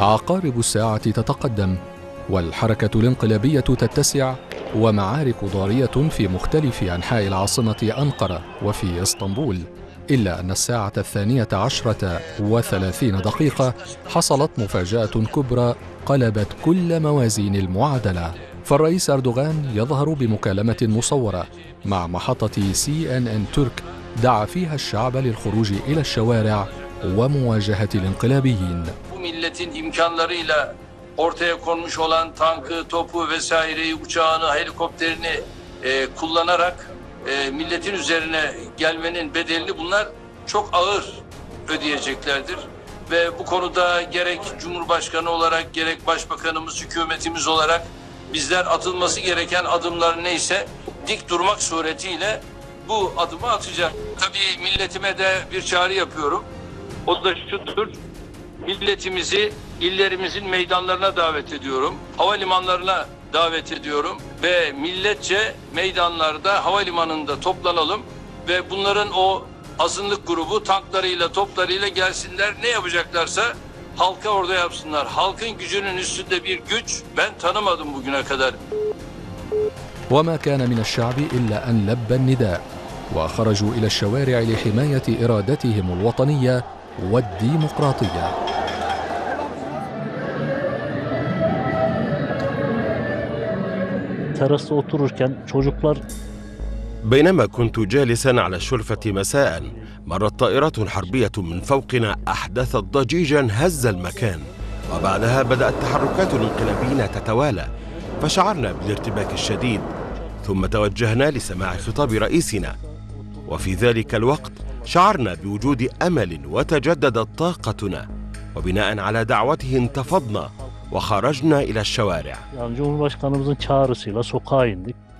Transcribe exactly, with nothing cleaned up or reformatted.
عقارب الساعة تتقدم، والحركة الانقلابية تتسع، ومعارك ضارية في مختلف أنحاء العاصمة أنقرة وفي إسطنبول. إلا أن الساعة الثانية عشرة وثلاثين دقيقة حصلت مفاجأة كبرى قلبت كل موازين المعادلة، فالرئيس أردوغان يظهر بمكالمة مصورة مع محطة سي إن إن ترك دعا فيها الشعب للخروج إلى الشوارع ومواجهة الانقلابيين. Milletin imkanlarıyla ortaya konmuş olan tankı, topu vesaireyi, uçağını, helikopterini e, kullanarak e, milletin üzerine gelmenin bedelini bunlar çok ağır ödeyeceklerdir. Ve bu konuda gerek Cumhurbaşkanı olarak gerek Başbakanımız, hükümetimiz olarak bizler atılması gereken adımlar neyse dik durmak suretiyle bu adımı atacağım. Tabii milletime de bir çağrı yapıyorum. O da şudur. Milletimizi illerimizin meydanlarına davet ediyorum. Havalimanlarına davet ediyorum ve milletçe meydanlarda, havalimanında toplanalım ve bunların o azınlık grubu tanklarıyla, toplarıyla gelsinler. Ne yapacaklarsa halka orada yapsınlar. Halkın gücünün üstünde bir güç ben tanımadım bugüne kadar. وما كان من الشعب إلا أن لبى النداء وخرجوا إلى الشوارع لحماية إرادتهم الوطنية والديمقراطية. Terasta otururken çocuklar بينما كنت جالسا على الشرفة مساء مرت طائرة حربية من فوقنا أحدثت ضجيجا هز المكان، وبعدها بدأت تحركات الانقلابيين تتوالى فشعرنا بالارتباك الشديد، ثم توجهنا لسماع خطاب رئيسنا، وفي ذلك الوقت شعرنا بوجود أمل وتجددت طاقتنا، وبناء على دعوته انتفضنا وخرجنا إلى الشوارع. Yani Cumhurbaşkanımızın çağrısıyla sokağa indik.